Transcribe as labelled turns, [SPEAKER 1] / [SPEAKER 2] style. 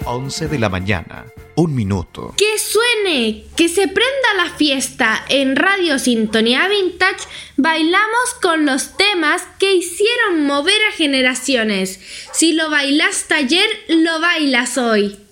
[SPEAKER 1] 11 de la mañana, 1 minuto.
[SPEAKER 2] ¡Que suene! ¡Que se prenda la fiesta! En Radio Sintonía Vintage bailamos con los temas que hicieron mover a generaciones. Si lo bailaste ayer, lo bailas hoy.